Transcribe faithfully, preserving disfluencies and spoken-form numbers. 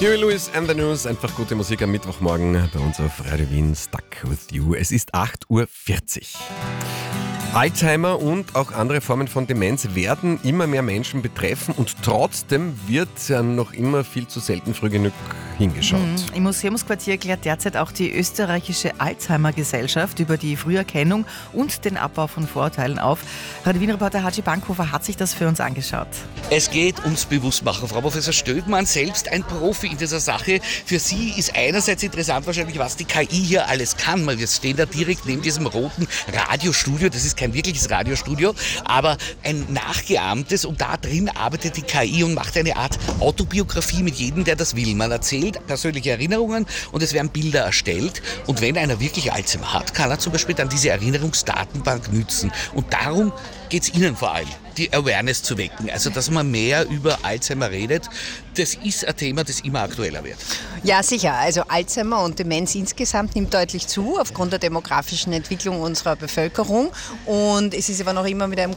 Huey Lewis and the News, einfach gute Musik am Mittwochmorgen bei uns auf Radio Wien, Stuck with You. Es ist acht Uhr vierzig. Alzheimer und auch andere Formen von Demenz werden immer mehr Menschen betreffen und trotzdem wird noch immer viel zu selten früh genug hingeschaut. Im Museumsquartier klärt derzeit auch die österreichische Alzheimer-Gesellschaft über die Früherkennung und den Abbau von Vorurteilen auf. Radio Wien-Reporter Haji Bankhofer hat sich das für uns angeschaut. Es geht ums Bewusstmachen. Frau Professor Stöckmann, selbst ein Profi in dieser Sache. Für Sie ist einerseits interessant wahrscheinlich, was die K I hier alles kann. Wir stehen da direkt neben diesem roten Radiostudio. Das ist kein wirkliches Radiostudio, aber ein nachgeahmtes, und da drin arbeitet die K I und macht eine Art Autobiografie mit jedem, der das will. Man erzählt persönliche Erinnerungen und es werden Bilder erstellt, und wenn einer wirklich Alzheimer hat, kann er zum Beispiel dann diese Erinnerungsdatenbank nützen, und darum geht es Ihnen vor allem, die Awareness zu wecken, also dass man mehr über Alzheimer redet. Das ist ein Thema, das immer aktueller wird. Ja, sicher. Also Alzheimer und Demenz insgesamt nimmt deutlich zu aufgrund der demografischen Entwicklung unserer Bevölkerung, und es ist aber noch immer mit einem